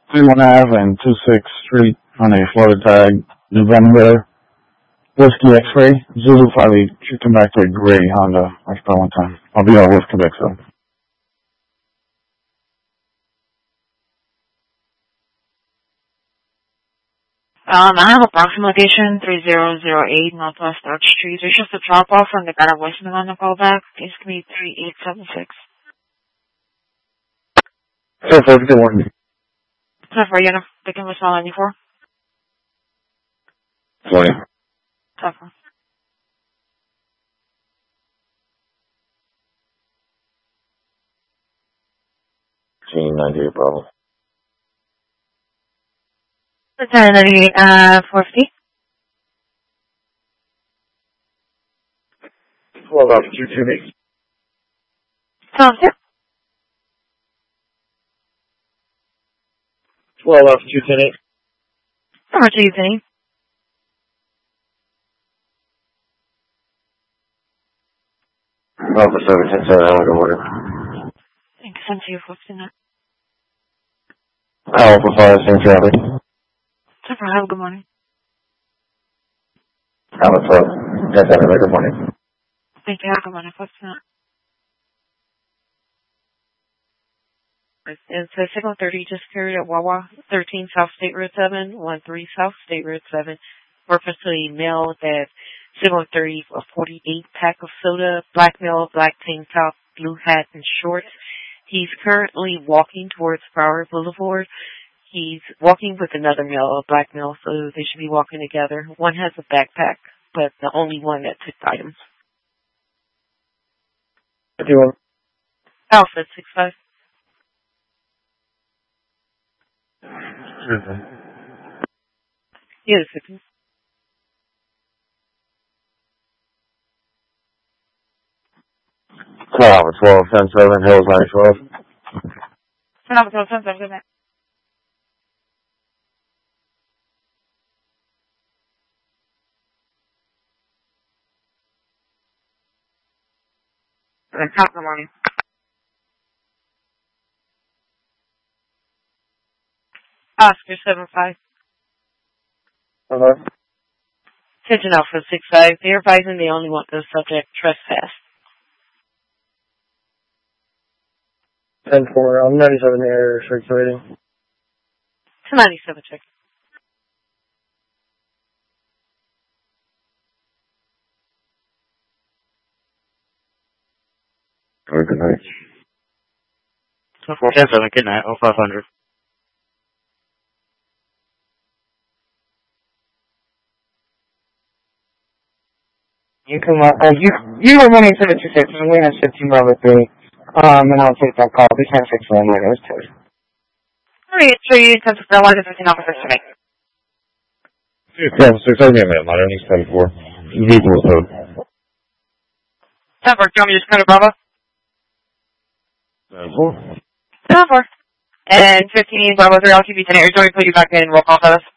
31 Ave and 26th Street on a Florida tag, November, Whiskey X-Ray, Zulu 58, should come back to a gray Honda, like that one time. I'll be all with Quebec, so. I have a Bronx location, 3008 Northwest Arch Street. There's just a drop-off from the guy that voicemail on the callback. Please give me 3876. So, folks, good morning. So, for you, picking with 94? Morning. So, 98, Bravo. 1098, 450. 12 Alpha 228. Sounds good. 12 Alpha 228. How much are you paying? Alpha 710, good morning. Thanks, send to you, folks, in that. Alpha 5, same traffic. So, have a good morning. Alpha 12, good morning. Thank you, have a good morning, folks, in that. It's a signal 30 just carried at Wawa, 13 South State Road 7, 13 South State Road 7. Reference to a male that signal 30, a 48 pack of soda, black male, black tank top, blue hat, and shorts. He's currently walking towards Broward Boulevard. He's walking with another male, a black male, so they should be walking together. One has a backpack, but the only one that took items. 51. Alpha 65. Yeah, 60. Alpha 12, 10-7, Hills 912. Alpha 12, 10-7, good night. Top of the morning. Oscar 75. Attention Alpha 65. They're advising they only want the subject trespass. 10-4, 97 air circulating. 297 check. Good night. 10-7, good night, 0500. You come up, you were 1726, and we have 15 Bravo 3, and I'll take that call. Be 10-6 later, it was 2. Alright, so you intend to fill out the 15 officers today? Yeah, 6, I get it, modern East 10-4. Vehicle code. 10-4, do you want me to just cut a Bravo? 10-4. 10-4. And 15 Bravo 3, I'll keep you 10 air. Let me put you back in roll call for this.